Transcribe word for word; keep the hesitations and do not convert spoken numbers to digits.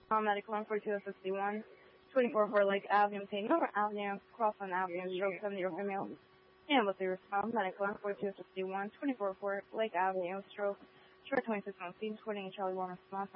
Um, medical one forty-two fifty-one, twenty-four four Lake Avenue, St. Norbert Avenue, Crossland Avenue, zero seven zero female. And with the response, medical one forty-two fifty-one, twenty-four four Lake Avenue, stroke, stroke twenty-six one, scene, twenty Charlie one response.